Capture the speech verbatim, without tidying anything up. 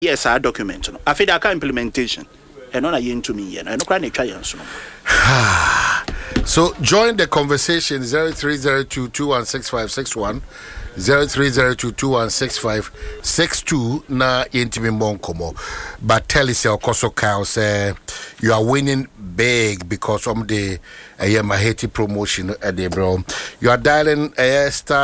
yes, our document no after the implementation and on a yen to me and no cry try so so join the conversation zero three zero two two one six five six one zero three zero two two one six five six two na yentimi monkomo but tell us your koso Kyle say you are winning big because of the uh, Maheti promotion at the bro you are dialing a uh, star